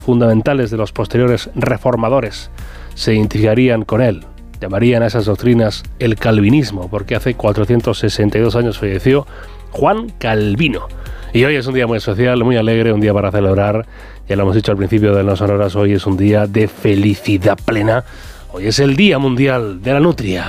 fundamentales de los posteriores reformadores se identificarían con él. Llamarían a esas doctrinas el calvinismo, porque hace 462 años falleció Juan Calvino. Y hoy es un día muy especial, muy alegre, un día para celebrar. Ya lo hemos dicho al principio de No Sonoras, hoy es un día de felicidad plena. Hoy es el Día Mundial de la Nutria.